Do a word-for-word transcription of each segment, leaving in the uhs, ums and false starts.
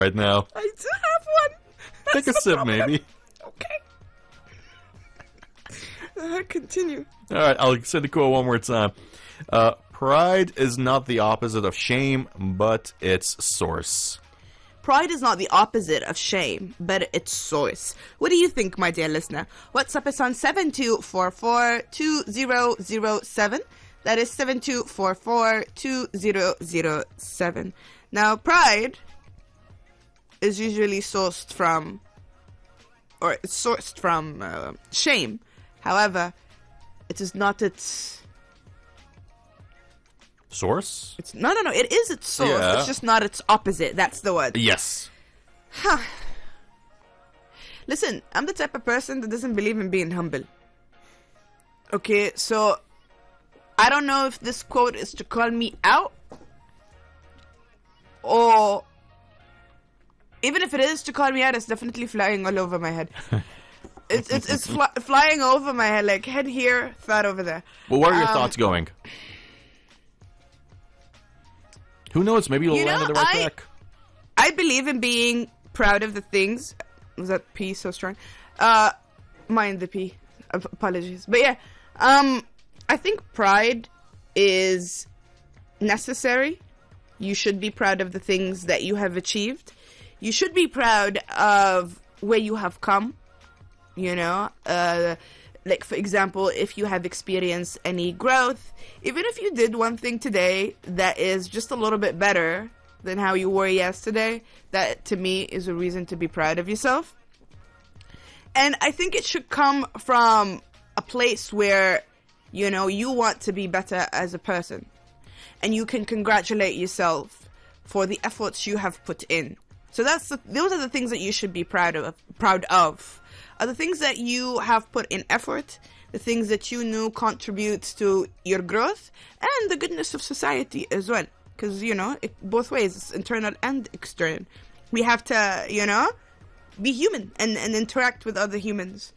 right now. I do have one. Take a sip, maybe. Okay. Uh, continue. All right, I'll say the quote one more time. Uh, Pride is not the opposite of shame, but its source. Pride is not the opposite of shame, but its source. What do you think, my dear listener? WhatsApp us on seven two four four two zero zero seven. That is seven two four four two zero zero seven. Now, pride is usually sourced from, or it's sourced from uh, shame. However, it is not its... Source? It's no, no, no. It is its source. Yeah. It's just not its opposite. That's the word. Yes. Huh. Listen, I'm the type of person that doesn't believe in being humble. Okay, so I don't know if this quote is to call me out, or even if it is to call me out, it's definitely flying all over my head. It's it's it's fly, flying over my head, like head here, thought over there. Well, where are your Um, thoughts going? Who knows? Maybe you'll You land know, on the right I- track. I believe in being proud of the things. Was that P so strong? Uh, mind the P. Ap- Apologies. But yeah, um, I think pride is necessary. You should be proud of the things that you have achieved. You should be proud of where you have come. You know, uh, like for example, if you have experienced any growth, even if you did one thing today that is just a little bit better than how you were yesterday, that to me is a reason to be proud of yourself. And I think it should come from a place where, you know, you want to be better as a person. And you can congratulate yourself for the efforts you have put in. So that's the, those are the things that you should be proud of. Proud of are the things that you have put in effort, the things that you knew contributes to your growth, and the goodness of society as well. Because, you know, it, both ways, it's internal and external. We have to, you know, be human and, and interact with other humans.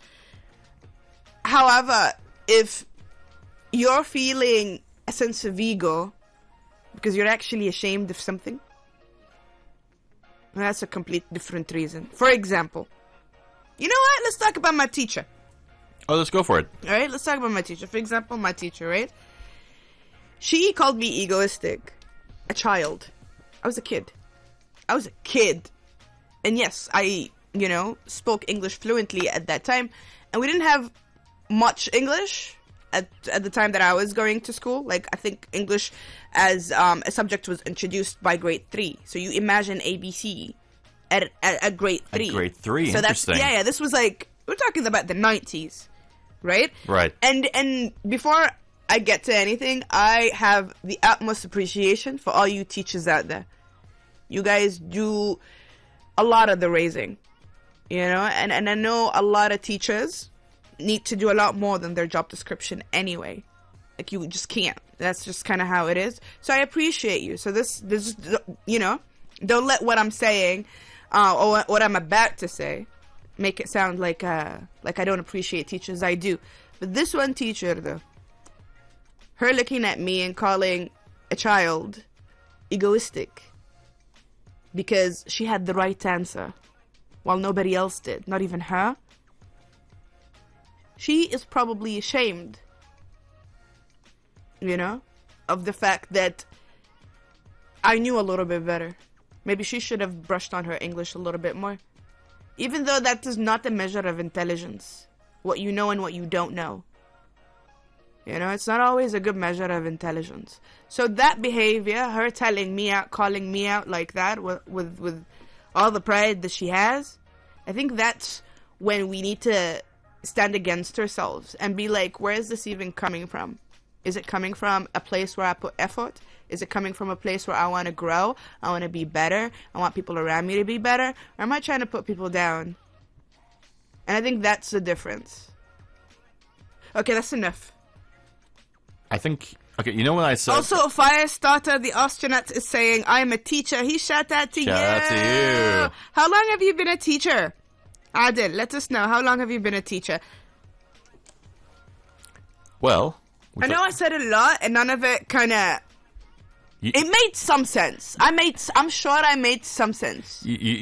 However, if you're feeling a sense of ego because you're actually ashamed of something, that's a complete different reason. For example, you know what? Let's talk about my teacher. Oh, let's go for it. All right, let's talk about my teacher. For example, my teacher, right? She called me egoistic. A child. I was a kid. I was a kid. And yes, I, you know, spoke English fluently at that time. And we didn't have much English at at the time that I was going to school. Like, I think English as um, a subject was introduced by grade three. So you imagine A B C at, at, at grade three. At grade three, so that's, interesting. yeah, yeah, this was like, we're talking about the nineties, right? Right. And and before I get to anything, I have the utmost appreciation for all you teachers out there. You guys do a lot of the raising, you know, and, and I know a lot of teachers need to do a lot more than their job description anyway. Like, you just can't. That's just kind of how it is. So I appreciate you. So this, this, you know, don't let what I'm saying uh, or what I'm about to say make it sound like uh, like I don't appreciate teachers. I do. But this one teacher, though, her looking at me and calling a child egoistic because she had the right answer while nobody else did, not even her. She is probably ashamed, you know, of the fact that I knew a little bit better. Maybe she should have brushed on her English a little bit more. Even though that is not a measure of intelligence, what you know and what you don't know. You know, it's not always a good measure of intelligence. So that behavior, her telling me out, calling me out like that with, with, with all the pride that she has, I think that's when we need to stand against ourselves and be like, where is this even coming from? Is it coming from a place where I put effort? Is it coming from a place where I want to grow? I want to be better? I want people around me to be better? Or am I trying to put people down? And I think that's the difference. Okay, that's enough. I think... Okay, you know when I said... Also, Firestarter, the astronaut, is saying, I'm a teacher. He shout out to Shout you. out to you. How long have you been a teacher? Adil, let us know. How long have you been a teacher? Well... I know I said a lot, and none of it kind of... You, It made some sense. I made... I'm sure I made some sense. you, you,